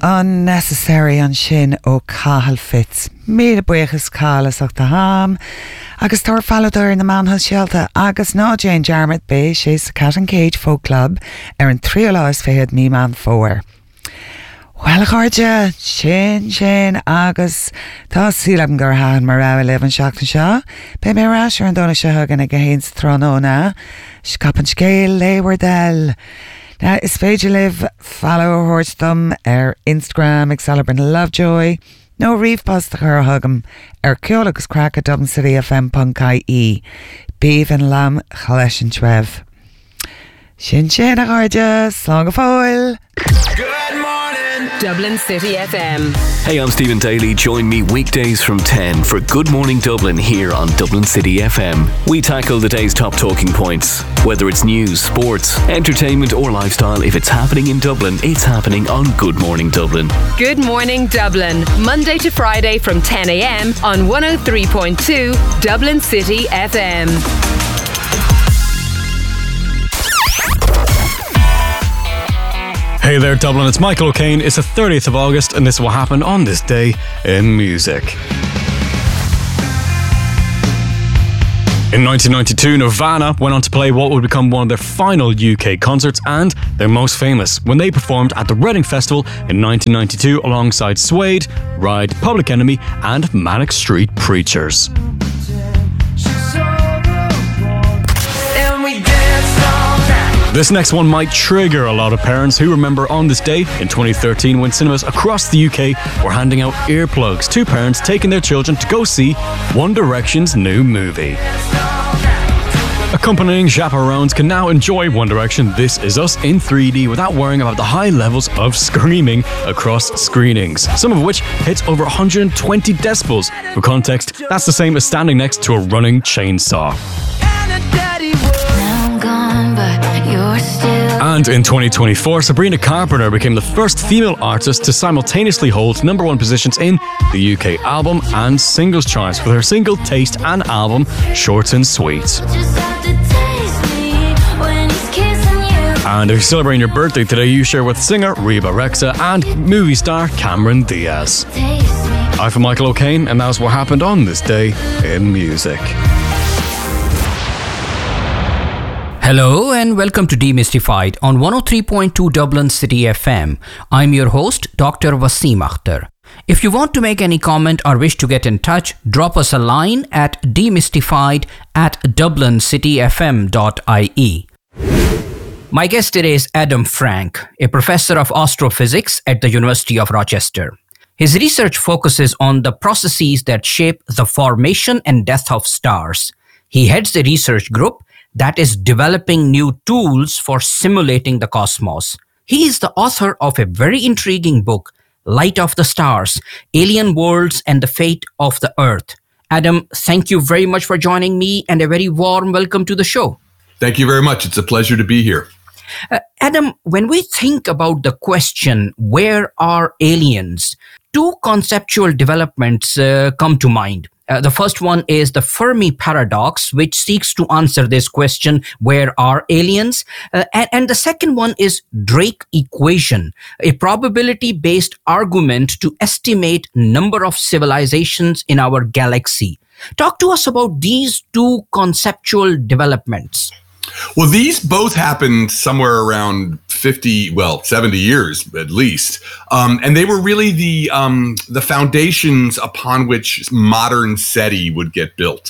unnecessary an sin ó Cathal Fitz. Míle buchas cálas ach de ham, agus tar fallador na manhas sealta agus ná Jane Jarmut bé sé sa Cat and Cage Folk Club an tríolás féad mí man fór. Well, Garja, sin agus tá sílam gur háan mar rá le an seachtain seo, be mé rás ar an dóna se hagan ag a héins tróna, scapan scéil léhar del. Now, is féidir live follow Hortsdom Instagram ag Celebrant Lovejoy. No riomhpas de chur hagam ceol agus crack a Dublin City FM.ie. Bíomh an lam chaleis an tref. Sin a Garja, slán go fóil. Good morning, Dublin City FM. Hey, I'm Stephen Daly. Join me weekdays from 10 for Good Morning Dublin here on Dublin City FM. We tackle the day's top talking points. Whether it's news, sports, entertainment or lifestyle, if it's happening in Dublin, it's happening on Good Morning Dublin. Good Morning Dublin, Monday to Friday from 10 a.m. on 103.2 Dublin City FM. Hey there, Dublin, it's Michael O'Kane. It's the 30th of August, and this is what happened on this day in music. In 1992, Nirvana went on to play what would become one of their final UK concerts and their most famous, when they performed at the Reading Festival in 1992 alongside Suede, Ride, Public Enemy and Manic Street Preachers. This next one might trigger a lot of parents who remember on this day in 2013 when cinemas across the UK were handing out earplugs to parents taking their children to go see One Direction's new movie. Accompanying chaperones can now enjoy One Direction This Is Us in 3D without worrying about the high levels of screaming across screenings, some of which hit over 120 decibels. For context, that's the same as standing next to a running chainsaw. And in 2024, Sabrina Carpenter became the first female artist to simultaneously hold #1 positions in the UK album and singles charts with her single Taste and album Short and Sweet. And if you're celebrating your birthday today, you share with singer Reba Rexa and movie star Cameron Diaz. I'm from Michael O'Kane, and that's what happened on this day in music. Hello and welcome to Demystified on 103.2 Dublin City FM. I'm your host, Dr. Wasim Akhtar. If you want to make any comment or wish to get in touch, drop us a line at demystified@dublincityfm.ie. My guest today is Adam Frank, a professor of astrophysics at the University of Rochester. His research focuses on the processes that shape the formation and death of stars. He heads the research group that is developing new tools for simulating the cosmos. He is the author of a very intriguing book, Light of the Stars, Alien Worlds and the Fate of the Earth. Adam, thank you very much for joining me and a very warm welcome to the show. Thank you very much. It's a pleasure to be here. Adam, when we think about the question, where are aliens? Two conceptual developments come to mind. The first one is the Fermi paradox, which seeks to answer this question, where are aliens? And the second one is Drake equation, a probability-based argument to estimate number of civilizations in our galaxy. Talk to us about these two conceptual developments. Well, these both happened somewhere around 70 years at least. And they were really the foundations upon which modern SETI would get built.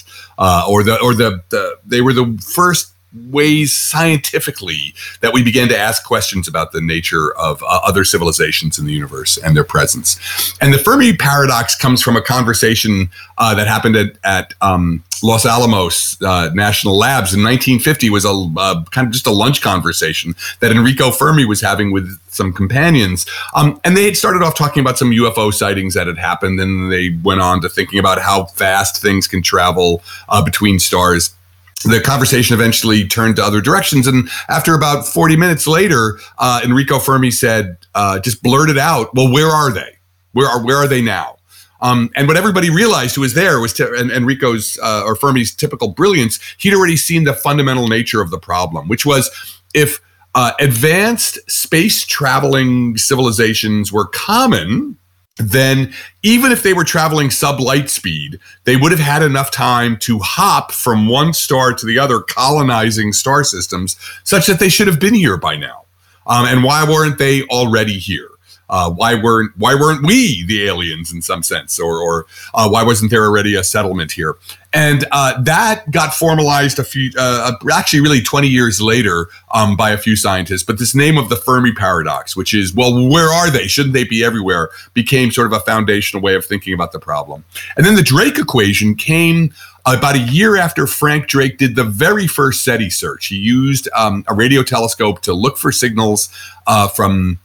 They were the first ways scientifically that we began to ask questions about the nature of other civilizations in the universe and their presence. And the Fermi paradox comes from a conversation that happened at Los Alamos National Labs in 1950. Was a kind of just a lunch conversation that Enrico Fermi was having with some companions. And they had started off talking about some UFO sightings that had happened, and they went on to thinking about how fast things can travel between stars. The conversation eventually turned to other directions, and after about 40 minutes later, Enrico Fermi said, just blurted out, "Well, where are they? Where are they now?" And what everybody realized who was there was Enrico's or Fermi's typical brilliance. He'd already seen the fundamental nature of the problem, which was if advanced space traveling civilizations were common, then even if they were traveling sub-light speed, they would have had enough time to hop from one star to the other, colonizing star systems, such that they should have been here by now. And why weren't they already here? Why weren't we the aliens in some sense, or why wasn't there already a settlement here? And that got formalized actually really 20 years later by a few scientists. But this name of the Fermi paradox, which is, well, where are they? Shouldn't they be everywhere? Became sort of a foundational way of thinking about the problem. And then the Drake equation came about a year after Frank Drake did the very first SETI search. He used a radio telescope to look for signals from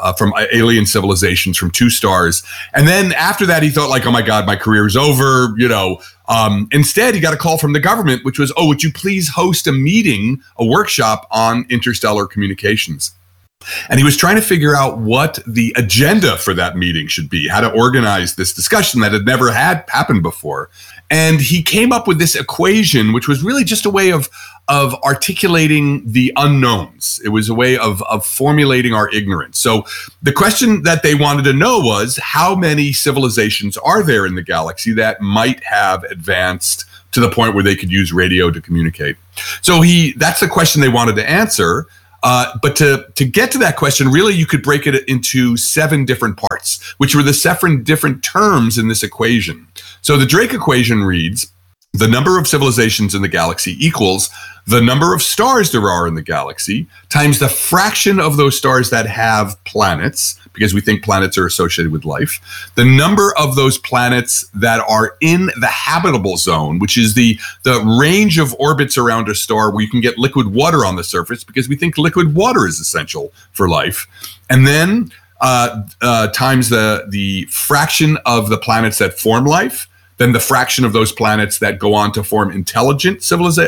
alien civilizations from two stars. And then after that, he thought like, oh my God, my career is over. Instead, he got a call from the government, which was, would you please host a workshop on interstellar communications? And he was trying to figure out what the agenda for that meeting should be, how to organize this discussion that had never happened before. And he came up with this equation, which was really just a way of articulating the unknowns. It was a way of formulating our ignorance. So the question that they wanted to know was, how many civilizations are there in the galaxy that might have advanced to the point where they could use radio to communicate? So that's the question they wanted to answer. But to get to that question, really, you could break it into 7 different parts, which were the 7 different terms in this equation. So the Drake equation reads, the number of civilizations in the galaxy equals the number of stars there are in the galaxy times the fraction of those stars that have planets, because we think planets are associated with life, the number of those planets that are in the habitable zone, which is the range of orbits around a star where you can get liquid water on the surface, because we think liquid water is essential for life, and then times the fraction of the planets that form life, then the fraction of those planets that go on to form intelligent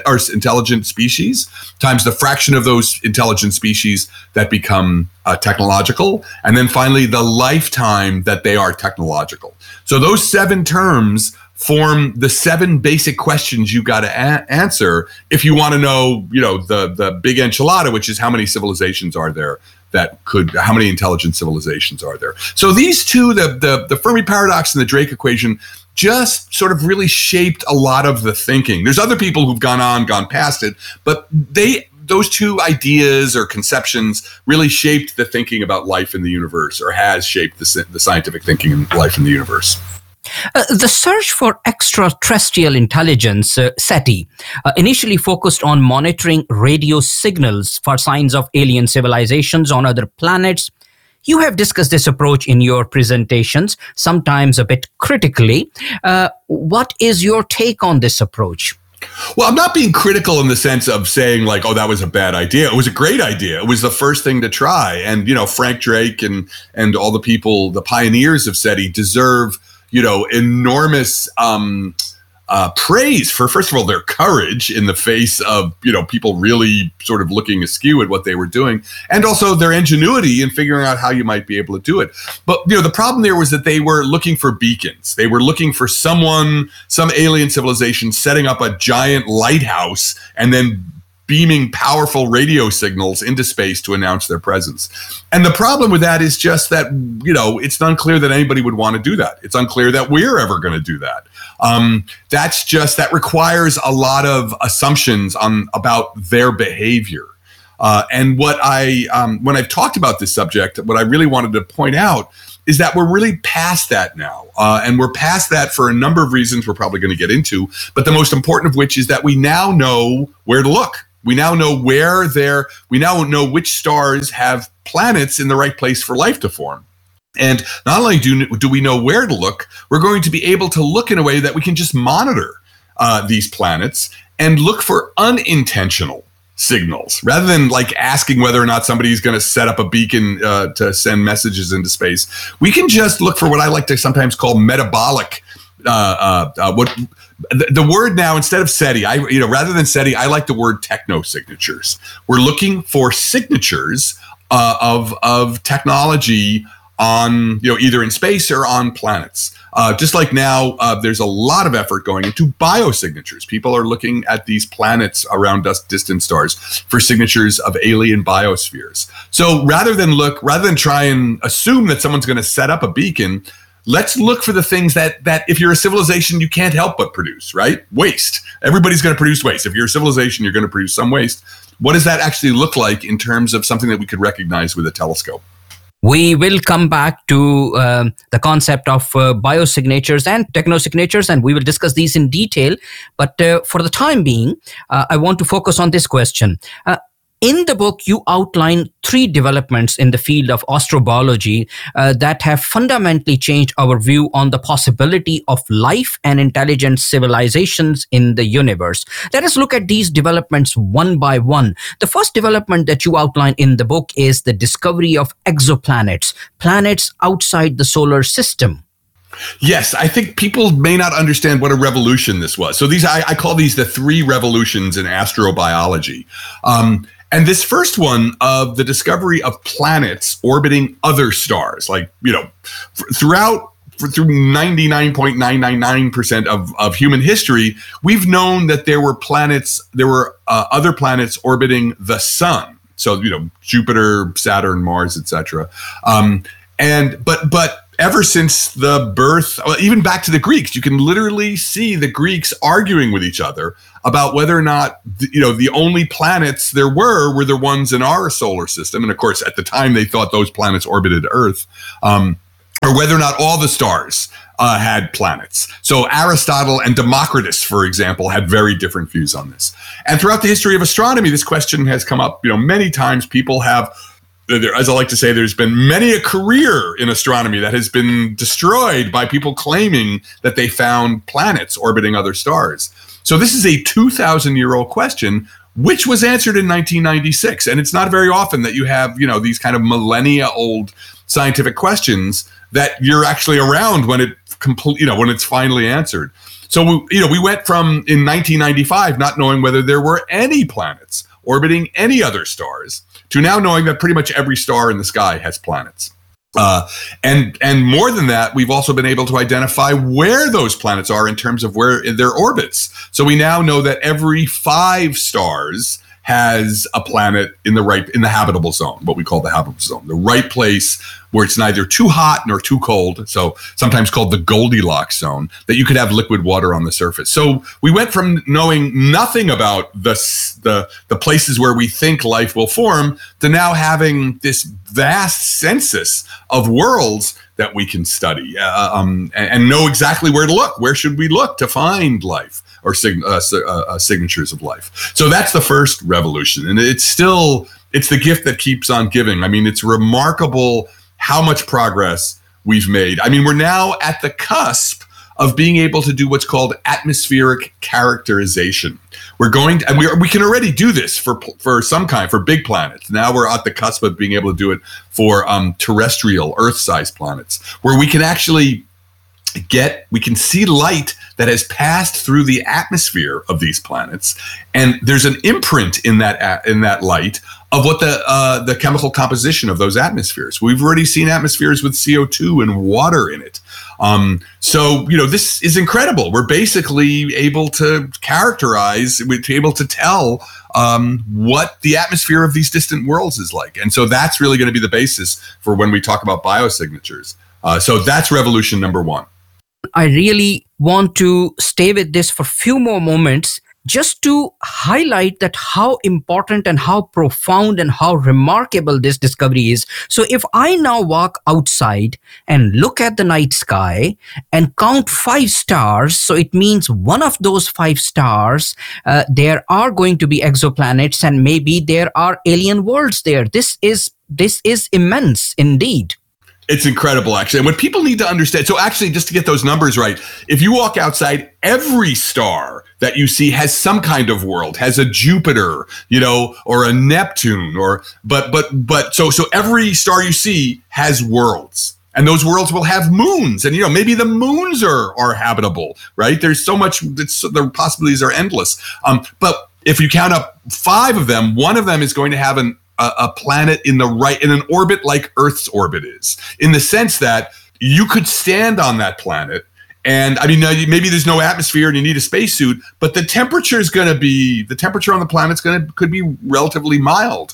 species, times the fraction of those intelligent species that become technological, and then finally the lifetime that they are technological. So those 7 terms form the 7 basic questions you got to answer if you want to know, the big enchilada, which is how many civilizations are there how many intelligent civilizations are there? So these two, the Fermi paradox and the Drake equation, just sort of really shaped a lot of the thinking. There's other people who've gone past it, but those 2 ideas or conceptions really shaped the thinking about life in the universe, or has shaped the scientific thinking in life in the universe. The search for extraterrestrial intelligence, SETI, initially focused on monitoring radio signals for signs of alien civilizations on other planets. You have discussed this approach in your presentations, sometimes a bit critically. What is your take on this approach? Well, I'm not being critical in the sense of saying like, that was a bad idea. It was a great idea. It was the first thing to try. And, Frank Drake and all the people, the pioneers of SETI, deserve enormous praise for, first of all, their courage in the face of, people really sort of looking askew at what they were doing, and also their ingenuity in figuring out how you might be able to do it. But, the problem there was that they were looking for beacons. They were looking for some alien civilization setting up a giant lighthouse and then beaming powerful radio signals into space to announce their presence. And the problem with that is just that, it's unclear that anybody would want to do that. It's unclear that we're ever going to do that. That requires a lot of assumptions about their behavior. And when I've talked about this subject, what I really wanted to point out is that we're really past that now. And we're past that for a number of reasons we're probably going to get into. But the most important of which is that we now know where to look. We now know we now know which stars have planets in the right place for life to form. And not only do we know where to look, we're going to be able to look in a way that we can just monitor these planets and look for unintentional signals, rather than like asking whether or not somebody's going to set up a beacon to send messages into space. We can just look for what I like to sometimes call metabolic. The word now, instead of SETI, rather than SETI, I like the word techno-signatures. We're looking for signatures of technology on, either in space or on planets. Just like now, there's a lot of effort going into biosignatures. People are looking at these planets around distant stars for signatures of alien biospheres. So rather than try and assume that someone's going to set up a beacon, let's look for the things that if you're a civilization, you can't help but produce, right? Waste. Everybody's going to produce waste. If you're a civilization, you're going to produce some waste. What does that actually look like in terms of something that we could recognize with a telescope? We will come back to the concept of biosignatures and technosignatures, and we will discuss these in detail. But for the time being, I want to focus on this question. In the book, you outline 3 developments in the field of astrobiology that have fundamentally changed our view on the possibility of life and intelligent civilizations in the universe. Let us look at these developments one by one. The first development that you outline in the book is the discovery of exoplanets, planets outside the solar system. Yes, I think people may not understand what a revolution this was. So I call these the 3 revolutions in astrobiology. And this first one of the discovery of planets orbiting other stars, like, through 99.999% of human history, we've known that there were other planets orbiting the sun. So, Jupiter, Saturn, Mars, etc. But ever since the birth, even back to the Greeks, you can literally see the Greeks arguing with each other about whether or not, the only planets there were the ones in our solar system. And of course, at the time, they thought those planets orbited Earth, or whether or not all the stars had planets. So Aristotle and Democritus, for example, had very different views on this. And throughout the history of astronomy, this question has come up, many times. People have, as I like to say, there's been many a career in astronomy that has been destroyed by people claiming that they found planets orbiting other stars. So this is a 2,000-year-old question, which was answered in 1996. And it's not very often that you have, these kind of millennia-old scientific questions that you're actually around when when it's finally answered. So we went from, in 1995, not knowing whether there were any planets orbiting any other stars, to now knowing that pretty much every star in the sky has planets. And more than that, we've also been able to identify where those planets are in terms of where in their orbits. So we now know that every 5 stars has a planet in the habitable zone, what we call the habitable zone, the right place where it's neither too hot nor too cold, so sometimes called the Goldilocks zone, that you could have liquid water on the surface. So we went from knowing nothing about the places where we think life will form to now having this vast census of worlds that we can study and know exactly where to look. Where should we look to find life or signatures of life? So that's the first revolution, and it's the gift that keeps on giving. I mean, it's remarkable how much progress we've made. I mean, we're now at the cusp of being able to do what's called atmospheric characterization. We're going to, and we can already do this for big planets. Now we're at the cusp of being able to do it for terrestrial, Earth-sized planets, where we can actually we can see light that has passed through the atmosphere of these planets, and there's an imprint in that light of what the chemical composition of those atmospheres. We've already seen atmospheres with CO2 and water in it. So this is incredible. We're basically able to characterize, we're able to tell what the atmosphere of these distant worlds is like, and so that's really going to be the basis for when we talk about biosignatures. So that's revolution number 1. I really want to stay with this for a few more moments just to highlight that how important and how profound and how remarkable this discovery is. So if I now walk outside and look at the night sky and count 5 stars, so it means one of those 5 stars, there are going to be exoplanets and maybe there are alien worlds there. This is immense indeed. It's incredible, actually. And what people need to understand, so actually, just to get those numbers right, if you walk outside, every star that you see has some kind of world, has a Jupiter, or a Neptune, so every star you see has worlds. And those worlds will have moons, and maybe the moons are habitable, right? There's so much, the possibilities are endless. But if you count up 5 of them, one of them is going to have a planet in an orbit like Earth's orbit is, in the sense that you could stand on that planet. And I mean, maybe there's no atmosphere and you need a spacesuit, but the temperature on the planet could be relatively mild.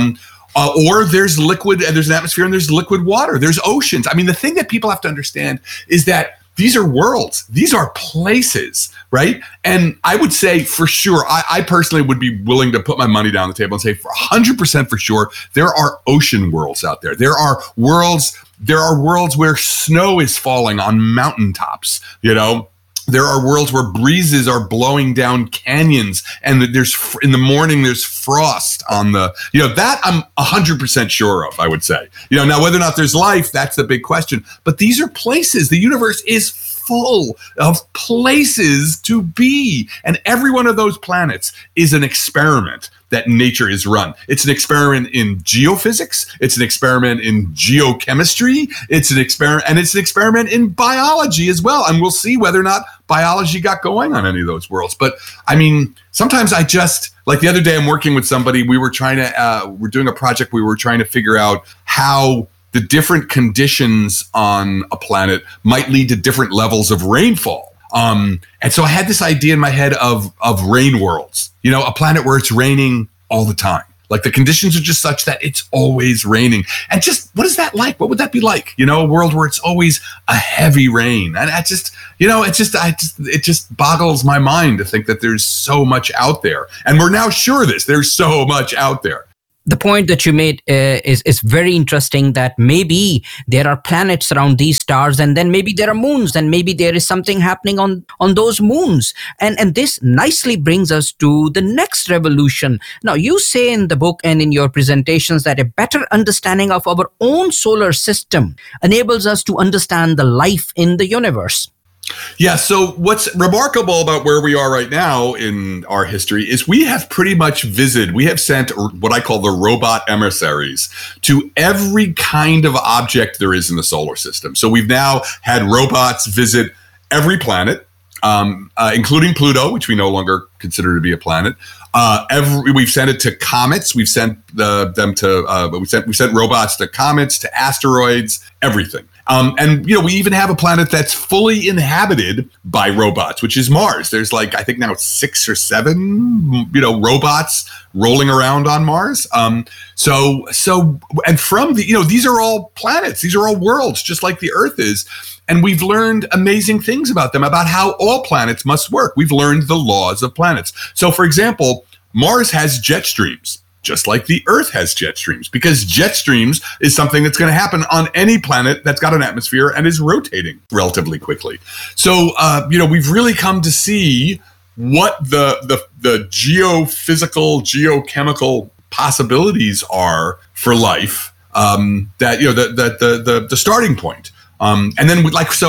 Or there's liquid, and there's an atmosphere, and there's liquid water. There's oceans. I mean, the thing that people have to understand is that these are worlds. These are places, right? And I would say for sure, I personally would be willing to put my money down on the table and say for 100% for sure, there are ocean worlds out there. There are worlds where snow is falling on mountaintops, you know? There are worlds where breezes are blowing down canyons, and in the morning there's frost on that I'm 100% sure of, I would say. Now whether or not there's life, that's the big question. But these are places. The universe is full of places to be, and every one of those planets is an experiment that nature is run. It's an experiment in geophysics. It's an experiment in geochemistry. It's an experiment in biology as well. And we'll see whether or not biology got going on any of those worlds. But I mean, sometimes I just, like the other day I'm working with somebody, we're doing a project, we were trying to figure out how the different conditions on a planet might lead to different levels of rainfall. And so I had this idea in my head of rain worlds, a planet where it's raining all the time. Like the conditions are just such that it's always raining. And just, what is that like? What would that be like? A world where it's always a heavy rain. And it just boggles my mind to think that there's so much out there. And we're now sure of this. There's so much out there. The point that you made is very interesting, that maybe there are planets around these stars, and then maybe there are moons, and maybe there is something happening on those moons. And this nicely brings us to the next revolution. Now, you say in the book and in your presentations that a better understanding of our own solar system enables us to understand the life in the universe. Yeah, so what's remarkable about where we are right now in our history is we have sent what I call the robot emissaries to every kind of object there is in the solar system. So we've now had robots visit every planet, including Pluto, which we no longer consider to be a planet. We've sent it to comets. We've sent we sent robots to comets, to asteroids, everything. And we even have a planet that's fully inhabited by robots, which is Mars. There's I think now 6 or 7, robots rolling around on Mars. And from these are all planets. These are all worlds, just like the Earth is. And we've learned amazing things about them, about how all planets must work. We've learned the laws of planets. So, for example, Mars has jet streams, just like the Earth has jet streams, because jet streams is something that's going to happen on any planet that's got an atmosphere and is rotating relatively quickly. So, we've really come to see what the geophysical, geochemical possibilities are for life. The starting point. And then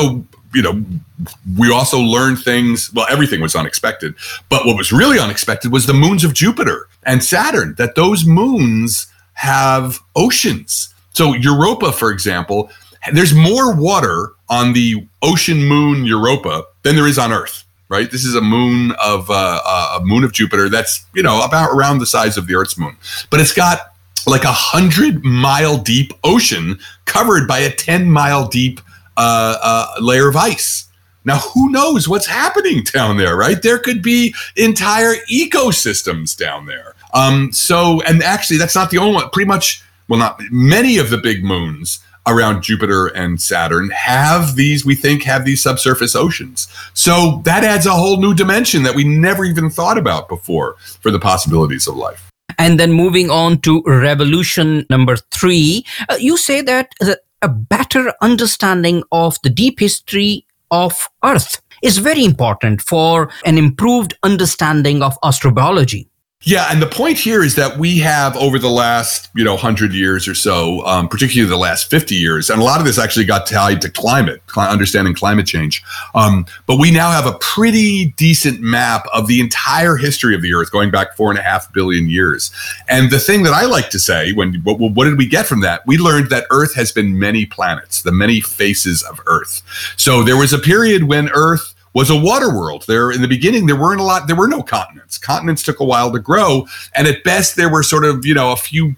we also learned things. Well, everything was unexpected, but what was really unexpected was the moons of Jupiter and Saturn, that those moons have oceans. So Europa, for example, there's more water on the ocean moon Europa than there is on Earth, right? This is a moon of Jupiter that's, about around the size of the Earth's moon, but it's got like 100-mile deep ocean covered by a 10-mile deep layer of ice. Now, who knows what's happening down there, right? There could be entire ecosystems down there. And actually, that's not the only one. Pretty much, many of the big moons around Jupiter and Saturn have these subsurface oceans. So that adds a whole new dimension that we never even thought about before for the possibilities of life. And then moving on to revolution number 3, you say that a better understanding of the deep history of Earth is very important for an improved understanding of astrobiology. Yeah, and the point here is that we have, over the last 100 years or so, particularly the last 50 years, and a lot of this actually got tied to understanding climate change. But we now have a pretty decent map of the entire history of the Earth, going back 4.5 billion years. And the thing that I like to say, what did we get from that? We learned that Earth has been many planets, the many faces of Earth. So there was a period when Earth was a water world. There, in the beginning, there were no continents. Continents took a while to grow, and at best, there were sort of, a few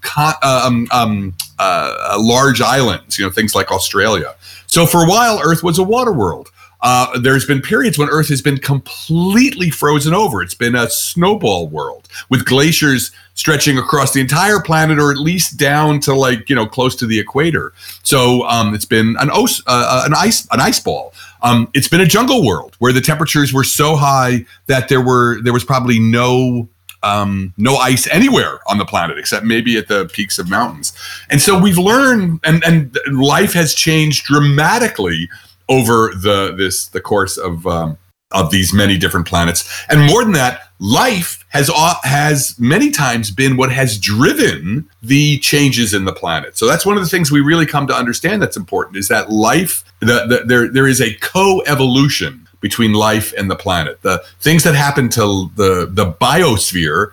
large islands, things like Australia. So for a while, Earth was a water world. There's been periods when Earth has been completely frozen over. It's been a snowball world with glaciers stretching across the entire planet, or at least down to close to the equator. So it's been an ice ball. It's been a jungle world where the temperatures were so high that there was probably no ice anywhere on the planet except maybe at the peaks of mountains. And so we've learned, and life has changed dramatically over the course of these many different planets. And more than that, life has many times been what has driven the changes in the planet. So that's one of the things we really come to understand that's important, is that life, there is a co-evolution between life and the planet. The things that happen to the biosphere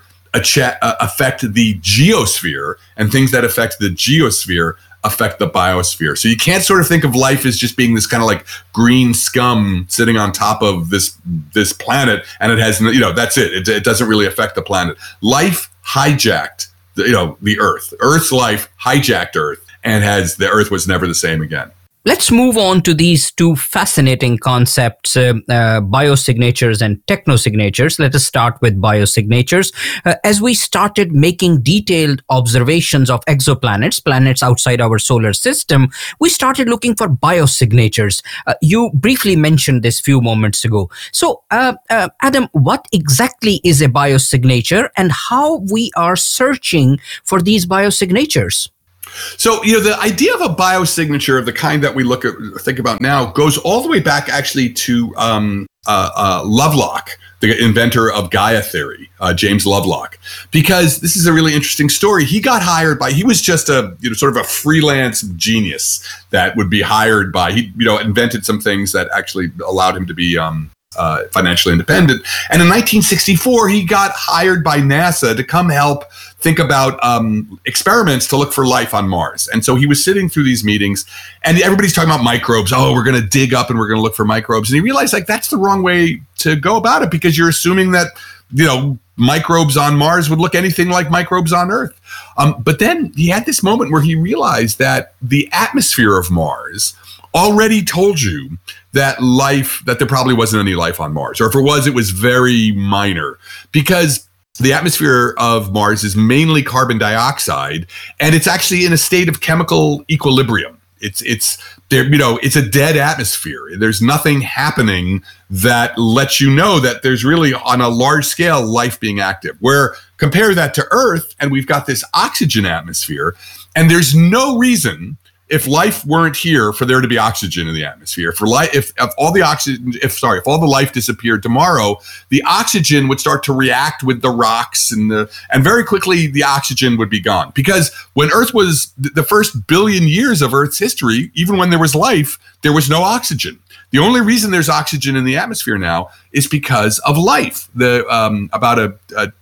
affect the geosphere, and things that affect the geosphere affect the biosphere. So you can't sort of think of life as just being this kind of like green scum sitting on top of this planet, and it has, that's it. It doesn't really affect the planet. Life hijacked the Earth. Earth's life hijacked Earth, and the Earth was never the same again. Let's move on to these two fascinating concepts, biosignatures and technosignatures. Let us start with biosignatures. As we started making detailed observations of exoplanets, planets outside our solar system, we started looking for biosignatures. You briefly mentioned this few moments ago. So, Adam, what exactly is a biosignature, and how we are searching for these biosignatures? So, the idea of a biosignature of the kind that we think about now goes all the way back actually to Lovelock, the inventor of Gaia theory, James Lovelock, because this is a really interesting story. He got hired he was just sort of a freelance genius that would be hired by, he invented some things that actually allowed him to be financially independent. And in 1964, he got hired by NASA to come help think about experiments to look for life on Mars. And so he was sitting through these meetings, and everybody's talking about microbes. Oh, we're going to dig up and we're going to look for microbes. And he realized that's the wrong way to go about it, because you're assuming that, microbes on Mars would look anything like microbes on Earth. But then he had this moment where he realized that the atmosphere of Mars already told you that there probably wasn't any life on Mars, or if it was very minor, because the atmosphere of Mars is mainly carbon dioxide, and it's actually in a state of chemical equilibrium. It's there, it's a dead atmosphere. There's nothing happening that lets you know that there's really, on a large scale, life being active. Where compare that to Earth, and we've got this oxygen atmosphere, and there's no reason, if life weren't here, for there to be oxygen in the atmosphere. If all the life disappeared tomorrow, the oxygen would start to react with the rocks, and very quickly the oxygen would be gone. Because when Earth was the first billion years of Earth's history, even when there was life, there was no oxygen. The only reason there's oxygen in the atmosphere now is because of life. About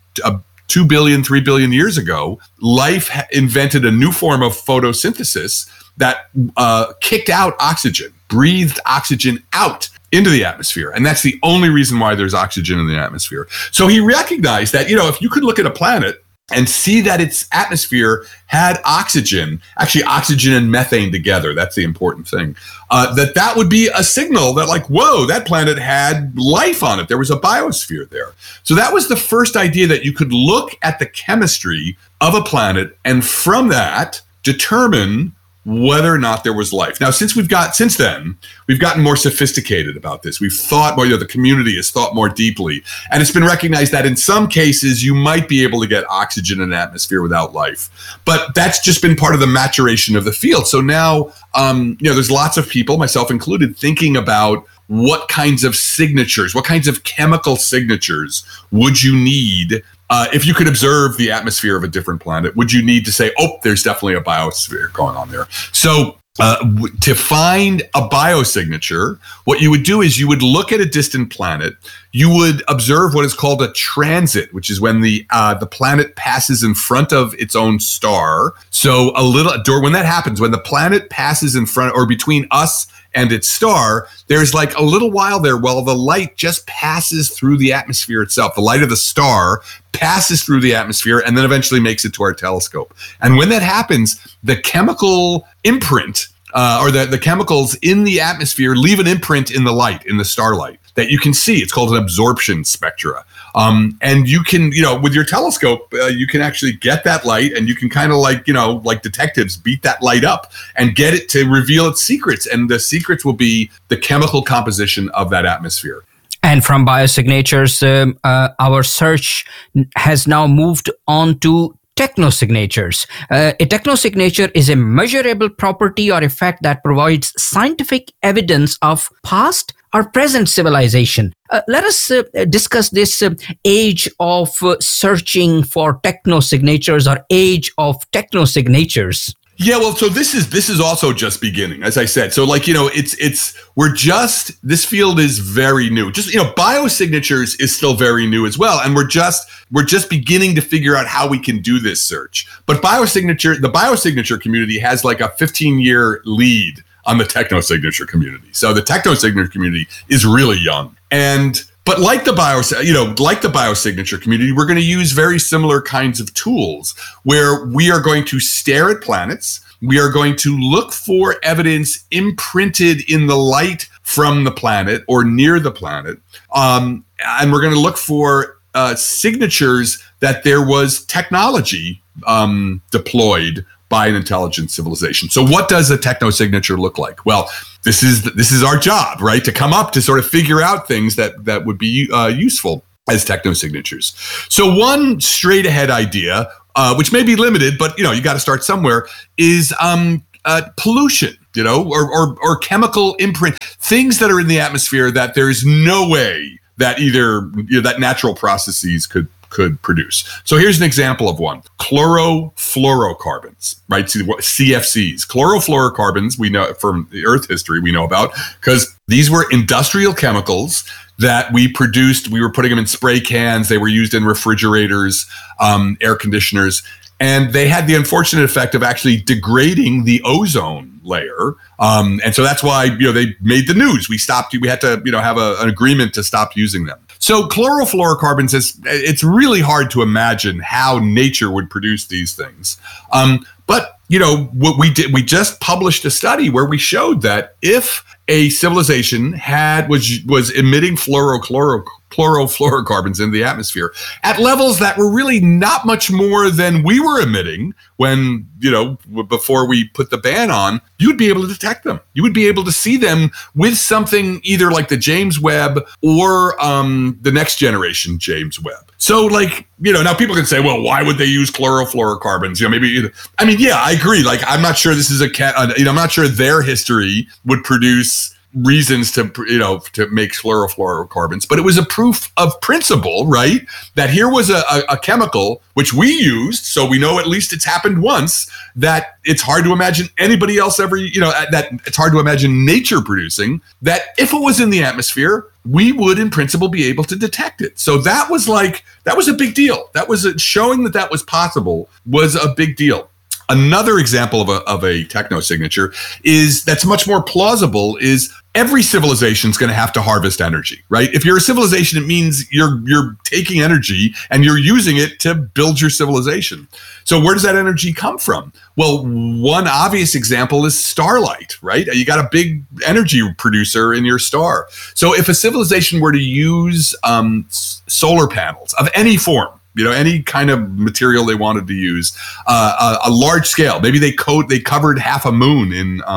2 billion, 3 billion years ago, life invented a new form of photosynthesis that kicked out oxygen, breathed oxygen out into the atmosphere. And that's the only reason why there's oxygen in the atmosphere. So he recognized that, if you could look at a planet and see that its atmosphere had oxygen, actually oxygen and methane together, that's the important thing, that would be a signal that, whoa, that planet had life on it. There was a biosphere there. So that was the first idea, that you could look at the chemistry of a planet and from that determine whether or not there was life. Now, since then, we've gotten more sophisticated about this. We've thought more, the community has thought more deeply, and it's been recognized that in some cases you might be able to get oxygen in an atmosphere without life. But that's just been part of the maturation of the field. So now, there's lots of people, myself included, thinking about what kinds of signatures, what kinds of chemical signatures would you need if you could observe the atmosphere of a different planet? Would you need to say, oh, there's definitely a biosphere going on there? So to find a biosignature, what you would do is you would look at a distant planet, you would observe what is called a transit, which is when the planet passes in front of its own star. So when that happens, when the planet passes in front or between us and its star, there's like a little while there while the light just passes through the atmosphere itself. The light of the star passes through the atmosphere and then eventually makes it to our telescope. And when that happens, the chemical imprint or the chemicals in the atmosphere leave an imprint in the light, in the starlight, that you can see. It's called an absorption spectra. And you can, with your telescope, you can actually get that light and you can kind of like detectives beat that light up and get it to reveal its secrets. And the secrets will be the chemical composition of that atmosphere. And from biosignatures, our search has now moved on to technosignatures. A technosignature is a measurable property or effect that provides scientific evidence of past or present civilization. Let us discuss this age of searching for technosignatures or age of technosignatures. Yeah, well, so this is also just beginning, as I said. So this field is very new. Biosignatures is still very new as well. And we're just beginning to figure out how we can do this search. But the biosignature community has like a 15-year lead on the technosignature community. So the technosignature community is really young. But like the biosignature community, we're going to use very similar kinds of tools where we are going to stare at planets. We are going to look for evidence imprinted in the light from the planet or near the planet. And we're going to look for signatures that there was technology deployed by an intelligent civilization. So what does a technosignature look like? Well, this is our job, right? To come up to sort of figure out things that would be useful as technosignatures. So one straight ahead idea, which may be limited, but you got to start somewhere, is pollution, or chemical imprint, things that are in the atmosphere that there's no way that either that natural processes could produce. So here's an example of one. Chlorofluorocarbons, right? CFCs. Chlorofluorocarbons, we know from the Earth history, we know about, because these were industrial chemicals that we produced. We were putting them in spray cans. They were used in refrigerators, air conditioners, and they had the unfortunate effect of actually degrading the ozone layer. And so that's why, they made the news. We had to, have an agreement to stop using them. So chlorofluorocarbons, it's really hard to imagine how nature would produce these things. But what we did, we just published a study where we showed that if a civilization was emitting chlorofluorocarbons in the atmosphere at levels that were really not much more than we were emitting when, before we put the ban on, you would be able to detect them. You would be able to see them with something either like the James Webb or the next generation James Webb. So now people can say, well, why would they use chlorofluorocarbons? I agree. I'm not sure this is I'm not sure their history would produce reasons to make chlorofluorocarbons, but it was a proof of principle, right? That here was a chemical which we used, so we know at least it's happened once, that it's hard to imagine anybody else ever, that it's hard to imagine nature producing, that if it was in the atmosphere, we would in principle be able to detect it. So that was a big deal. That was showing that was possible was a big deal. Another example of a technosignature that's much more plausible is every civilization is going to have to harvest energy, right? If you're a civilization, it means you're taking energy and you're using it to build your civilization. So where does that energy come from? Well, one obvious example is starlight, right? You got a big energy producer in your star. So if a civilization were to use solar panels of any form, any kind of material they wanted to use, a large scale. Maybe they covered half a moon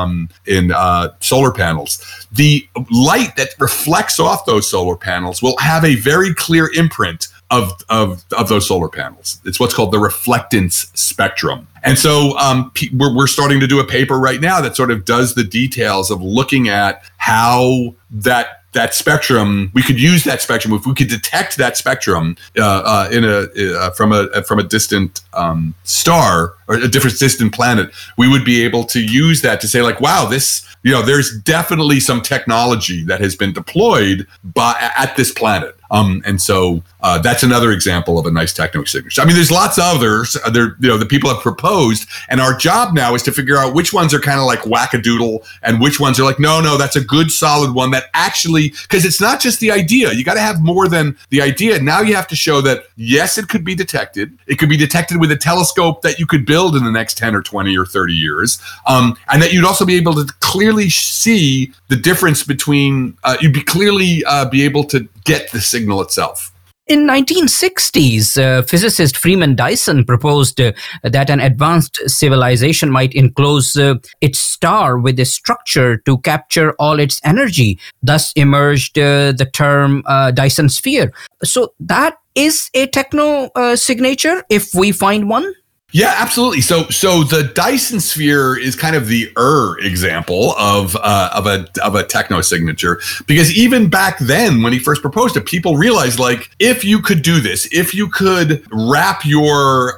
in solar panels. The light that reflects off those solar panels will have a very clear imprint of those solar panels. It's what's called the reflectance spectrum. And so we're starting to do a paper right now that sort of does the details of looking at how that spectrum, we could use that spectrum if we could detect that spectrum from a distant star or a different distant planet, we would be able to use that to say like, wow, this, there's definitely some technology that has been deployed at this planet. And so that's another example of a nice techno signature. I mean, there's lots of others that people have proposed, and our job now is to figure out which ones are kind of like wackadoodle and which ones are like, no, that's a good solid one that actually, because it's not just the idea. You got to have more than the idea. Now you have to show that, yes, it could be detected. It could be detected with a telescope that you could build in the next 10 or 20 or 30 years. And that you'd also be able to clearly see the difference between, you'd be clearly be able to get the signal itself. In 1960s, physicist Freeman Dyson proposed that an advanced civilization might enclose its star with a structure to capture all its energy. Thus emerged the term Dyson sphere. So that is a techno signature if we find one? Yeah, absolutely. So the Dyson sphere is kind of the example of a techno signature, because even back then when he first proposed it, people realized, like, if you could do this, if you could wrap your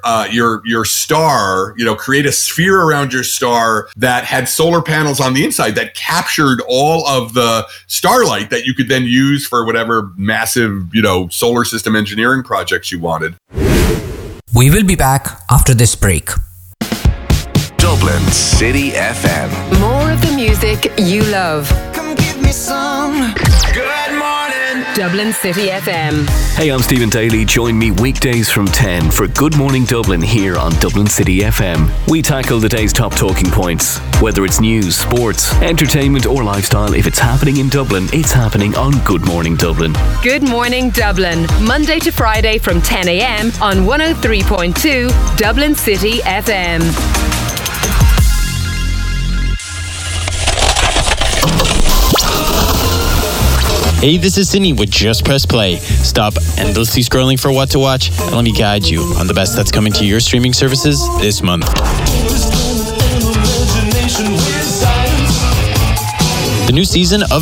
star, create a sphere around your star that had solar panels on the inside that captured all of the starlight that you could then use for whatever massive, solar system engineering projects you wanted. We will be back after this break. Dublin City FM. More of the music you love. Come give me some. Good morning. Dublin City FM. Hey, I'm Stephen Daly. Join me weekdays from 10 for Good Morning Dublin here on Dublin City FM. We tackle the day's top talking points. Whether it's news, sports, entertainment or lifestyle, if it's happening in Dublin, it's happening on Good Morning Dublin. Good Morning Dublin. Monday to Friday from 10 a.m. on 103.2 Dublin City FM. Hey, this is Sydney with Just Press Play. Stop endlessly scrolling for what to watch and let me guide you on the best that's coming to your streaming services this month. The new season of